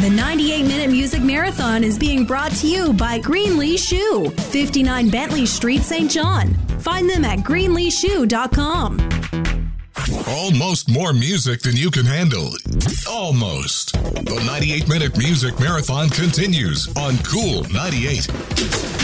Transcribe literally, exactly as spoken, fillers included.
The ninety-eight minute Music Marathon is being brought to you by Greenlee Shoe, fifty-nine Bentley Street, Saint John. Find them at greenlee shoe dot com. Almost more music than you can handle. Almost. The ninety-eight minute Music Marathon continues on Cool ninety-eight.